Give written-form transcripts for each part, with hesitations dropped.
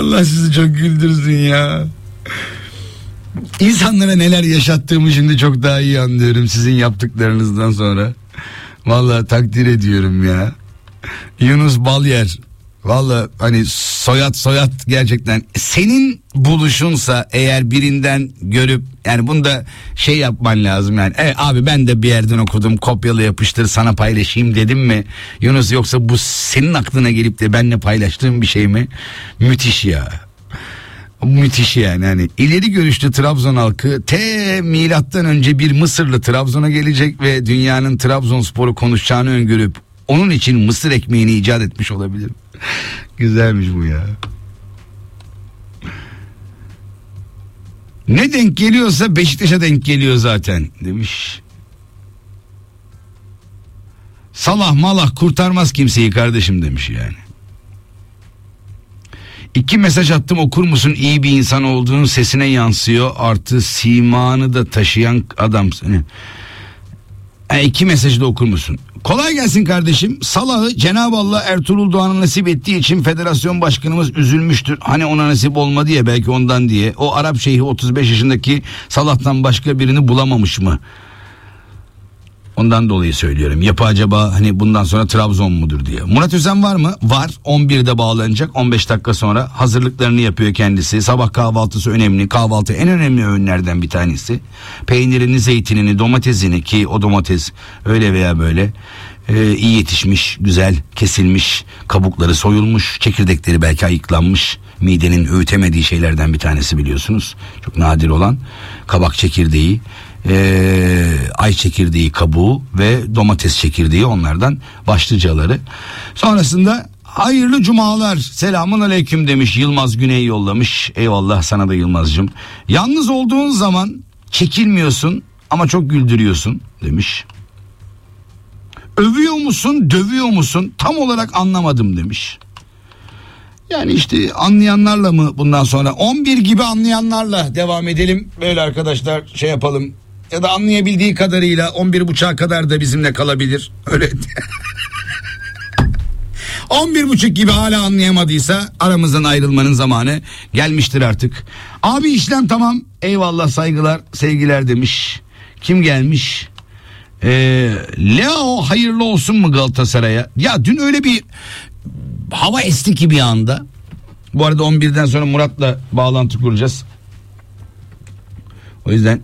Allah sizi çok güldürsün ya. İnsanlara neler yaşattığımı şimdi çok daha iyi anlıyorum sizin yaptıklarınızdan sonra. Vallahi takdir ediyorum ya. Yunus Balyer. Vallahi hani soyad gerçekten senin buluşunsa eğer birinden görüp yani bunda şey yapman lazım yani. Abi ben de bir yerden okudum, kopyala yapıştır sana paylaşayım dedim mi Yunus, yoksa bu senin aklına gelip de benimle paylaştığın bir şey mi? Müthiş ya. Müthiş yani. Hani ileri görüşlü Trabzon halkı milattan önce bir Mısırlı Trabzon'a gelecek ve dünyanın Trabzonspor'u konuşacağını öngörüp onun için mısır ekmeğini icat etmiş olabilir. Güzelmiş bu ya. Ne denk geliyorsa Beşiktaş'a denk geliyor zaten demiş. Salah malah kurtarmaz kimseyi kardeşim demiş yani. 2 mesaj attım, okur musun? İyi bir insan olduğun sesine yansıyor. Artı simanı da taşıyan adamsın. 2 mesajı da okur musun? Kolay gelsin kardeşim. Salah'ı Cenab-ı Allah Ertuğrul Doğan'a nasip ettiği için federasyon başkanımız üzülmüştür. Hani ona nasip olmadı ya, belki ondan diye. O Arap şeyhi 35 yaşındaki Salah'tan başka birini bulamamış mı? Ondan dolayı söylüyorum. Yapı acaba hani bundan sonra Trabzon mudur diye. Murat Özen var mı? Var. 11'de bağlanacak. 15 dakika sonra hazırlıklarını yapıyor kendisi. Sabah kahvaltısı önemli. Kahvaltı en önemli öğünlerden bir tanesi. Peynirini, zeytinini, domatesini, ki o domates öyle veya böyle iyi yetişmiş, güzel kesilmiş, kabukları soyulmuş, çekirdekleri belki ayıklanmış. Midenin öğütemediği şeylerden bir tanesi biliyorsunuz. Çok nadir olan kabak çekirdeği, ay çekirdeği kabuğu ve domates çekirdeği, onlardan başlıcaları. Sonrasında hayırlı cumalar, selamun aleyküm demiş Yılmaz Güney, yollamış. Eyvallah sana da Yılmaz'cığım. Yalnız olduğun zaman çekilmiyorsun ama çok güldürüyorsun demiş. Övüyor musun, dövüyor musun, tam olarak anlamadım demiş. Yani işte anlayanlarla mı bundan sonra 11 gibi anlayanlarla devam edelim böyle arkadaşlar, şey yapalım. Ya da anlayabildiği kadarıyla 11.30'a kadar da bizimle kalabilir. Öyle. 11.30 gibi hala anlayamadıysa aramızdan ayrılmanın zamanı gelmiştir artık. Abi işlem tamam. Eyvallah, saygılar, sevgiler demiş. Kim gelmiş? Leo hayırlı olsun mu Galatasaray'a? Ya dün öyle bir hava esti ki bir anda. Bu arada 11'den sonra Murat'la bağlantı kuracağız. O yüzden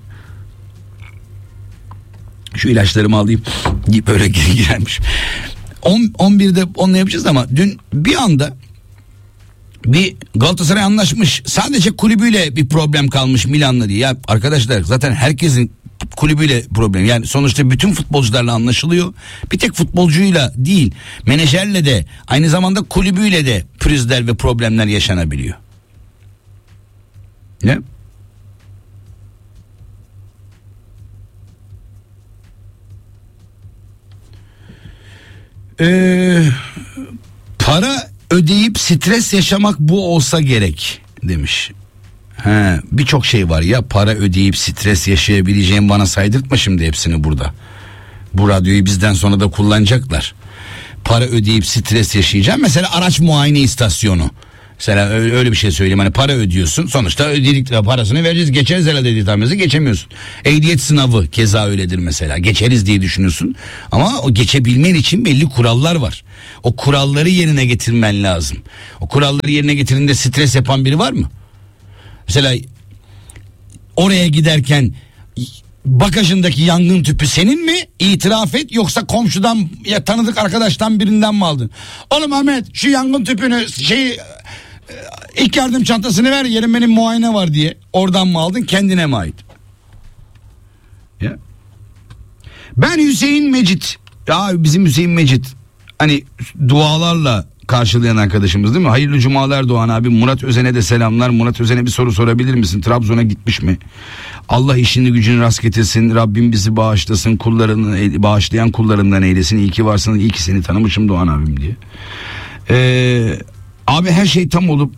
şu ilaçlarımı alayım deyip böyle girermiş. 11'de onunla yapacağız ama dün bir anda bir Galatasaray anlaşmış. Sadece kulübüyle bir problem kalmış Milan'la diye. Ya arkadaşlar zaten herkesin kulübüyle problem. Yani sonuçta bütün futbolcularla anlaşılıyor. Bir tek futbolcuyla değil, menajerle de, aynı zamanda kulübüyle de pürüzler ve problemler yaşanabiliyor. Ne? Para ödeyip stres yaşamak bu olsa gerek demiş. Birçok şey var ya, para ödeyip stres yaşayabileceğim, bana saydırtma şimdi hepsini burada. Bu radyoyu bizden sonra da kullanacaklar. Para ödeyip stres yaşayacağım. Mesela araç muayene istasyonu. Mesela öyle bir şey söyleyeyim, hani para ödüyorsun, sonuçta ödedikleri parasını vereceğiz, geçeriz herhalde diye tahmin ediyorsun, geçemiyorsun. Ehliyet sınavı keza öyledir mesela, geçeriz diye düşünüyorsun ama o geçebilmen için belli kurallar var. O kuralları yerine getirmen lazım. O kuralları yerine getirdiğinde stres yapan biri var mı? Mesela oraya giderken bagajındaki yangın tüpü senin mi? İtiraf et, yoksa komşudan ya tanıdık arkadaştan birinden mi aldın? Oğlum Ahmet, şu yangın tüpünü ilk yardım çantasını ver, yerim benim muayene var diye. Oradan mı aldın, kendine mi ait? Ya. Ben Hüseyin Mecit. Ya bizim Hüseyin Mecit hani dualarla karşılayan arkadaşımız değil mi? Hayırlı cumalar Doğan abi. Murat Özen'e de selamlar. Murat Özen'e bir soru sorabilir misin? Trabzon'a gitmiş mi? Allah işini gücünü rast getirsin. Rabbim bizi bağışlasın. Bağışlayan kullarından eylesin. İyi ki varsın. İyi ki seni tanımışım Doğan abim diye. Abi her şey tam olup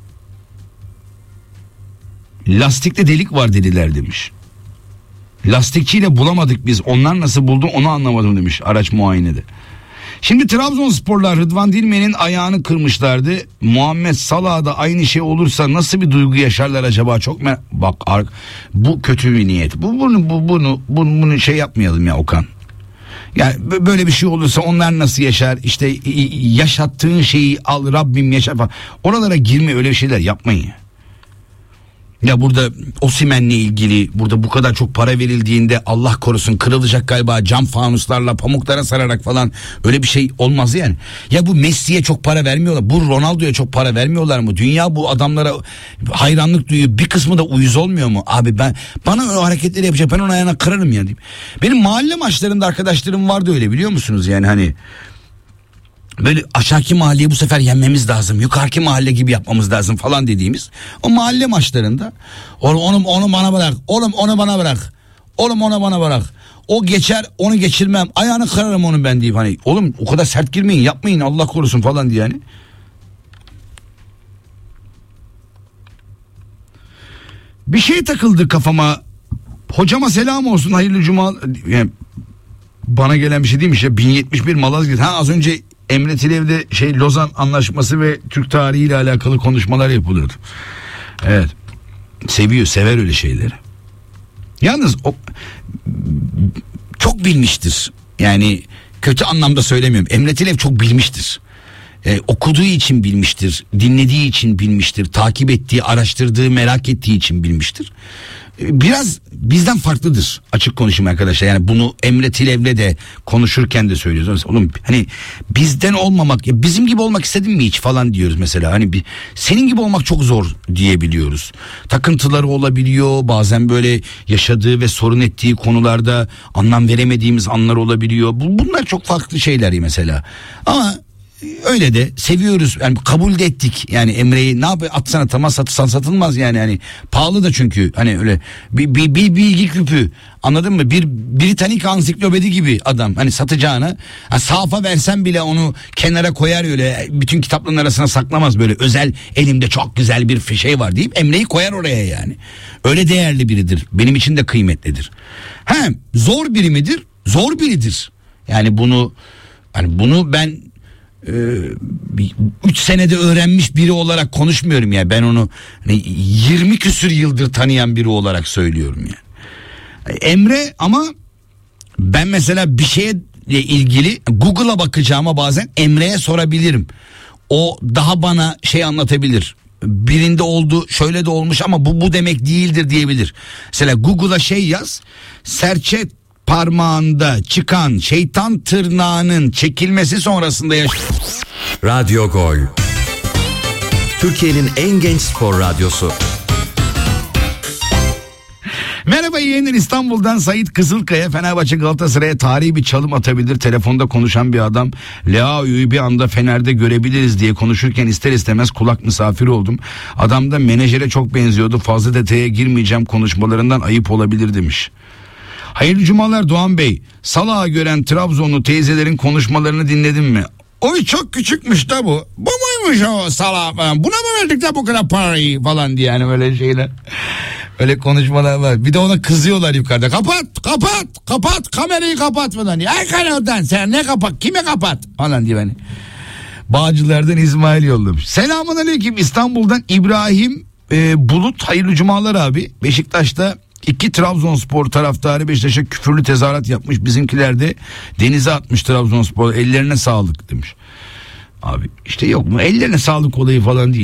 lastikte delik var dediler demiş. Lastikçiyle bulamadık biz. Onlar nasıl buldu onu anlamadım demiş araç muayenede. Şimdi Trabzonsporlar Rıdvan Dilmen'in ayağını kırmışlardı. Muhammed Salah'a da aynı şey olursa nasıl bir duygu yaşarlar acaba? Çok bak bu kötü bir niyet. Bunu şey yapmayalım ya Okan. Yani böyle bir şey olursa onlar nasıl yaşar? İşte yaşattığın şeyi al Rabbim yaşar falan. Oralara girme, öyle şeyler yapmayın ya. Ya burada Osimhen'le ilgili burada bu kadar çok para verildiğinde Allah korusun kırılacak galiba cam fanuslarla pamuklara sararak falan, öyle bir şey olmaz yani. Ya bu Messi'ye çok para vermiyorlar, bu Ronaldo'ya çok para vermiyorlar mı? Dünya bu adamlara hayranlık duyuyor, bir kısmı da uyuz olmuyor mu? Abi bana o hareketleri yapacak, ben onun ayağına kırarım ya. Benim mahalle maçlarında arkadaşlarım vardı öyle, biliyor musunuz yani, hani böyle aşağıki mahalleyi bu sefer yenmemiz lazım, yukarıki mahalle gibi yapmamız lazım falan dediğimiz o mahalle maçlarında onu bana bırak, oğlum onu bana bırak, oğlum onu bana bırak, o geçer onu geçirmem, ayağını kırarım onun ben deyip, hani oğlum o kadar sert girmeyin, yapmayın Allah korusun falan diye yani. Bir şey takıldı kafama, hocama selam olsun, hayırlı cuma, yani bana gelen bir şey değilmiş ya, 1071 Malazgirt. Az önce Emre Tilev'de Lozan Anlaşması ve Türk tarihi ile alakalı konuşmalar yapılıyordu. Evet. Sever öyle şeyleri. Yalnız çok bilmiştir. Yani kötü anlamda söylemiyorum. Emre Tilev çok bilmiştir. Okuduğu için bilmiştir. Dinlediği için bilmiştir. Takip ettiği, araştırdığı, merak ettiği için bilmiştir. Biraz bizden farklıdır, açık konuşayım arkadaşlar. Yani bunu Emre Tilev'le de konuşurken de söylüyoruz. Oğlum hani bizden olmamak, ya bizim gibi olmak istedin mi hiç falan diyoruz mesela. Hani senin gibi olmak çok zor diyebiliyoruz. Takıntıları olabiliyor. Bazen böyle yaşadığı ve sorun ettiği konularda anlam veremediğimiz anlar olabiliyor. Bunlar çok farklı şeyler mesela. Ama öyle de seviyoruz yani, kabul de ettik yani. Emre'yi ne yapıyor, atsana tamam, satılsan satılmaz yani, hani pahalı da çünkü, hani öyle bir bilgi küpü, anladın mı, bir Britannik ansiklopedi gibi adam, hani satacağını sahafa versen bile onu kenara koyar, öyle bütün kitapların arasına saklamaz, böyle özel elimde çok güzel bir şey var deyip Emre'yi koyar oraya yani. Öyle değerli biridir, benim için de kıymetlidir. Zor biri midir? Zor biridir yani, bunu ben 3 senede öğrenmiş biri olarak konuşmuyorum ya, ben onu hani 20 küsür yıldır tanıyan biri olarak söylüyorum yani. Emre, ama ben mesela bir şeye ilgili Google'a bakacağıma bazen Emre'ye sorabilirim. O daha bana anlatabilir. Birinde oldu, şöyle de olmuş ama bu demek değildir diyebilir. Mesela Google'a yaz, serçe parmağında çıkan şeytan tırnağının çekilmesi sonrasında Radyo Gol, Türkiye'nin en genç spor radyosu. Merhaba yeğenler, İstanbul'dan Sait Kızılkaya. Fenerbahçe Galatasaray'a tarihi bir çalım atabilir. Telefonda konuşan bir adam. Leao'yu bir anda Fener'de görebiliriz diye konuşurken ister istemez kulak misafiri oldum. Adam da menajere çok benziyordu. Fazla detaya girmeyeceğim, konuşmalarından ayıp olabilir demiş. Hayırlı cumalar Doğan Bey. Salah'ı gören Trabzonlu teyzelerin konuşmalarını dinledin mi? Oy çok küçükmüş de bu. Bu muymuş o Salah falan. Buna mı verdik de bu kadar parayı falan diye, yani böyle şeyler. Öyle konuşmalar var. Bir de ona kızıyorlar yukarıda. Kapat kamerayı kapat falan diye. Ay kanaldan sen ne kapat, kime kapat falan diye beni. Bağcılar'dan İsmail yollamış. Selamun aleyküm, İstanbul'dan İbrahim Bulut. Hayırlı cumalar abi. Beşiktaş'ta 2 Trabzonspor taraftarı Beşiktaş'a küfürlü tezahürat yapmış. Bizimkiler de denize atmış Trabzonspor. Ellerine sağlık demiş. Abi işte yok mu ellerine sağlık olayı falan değil.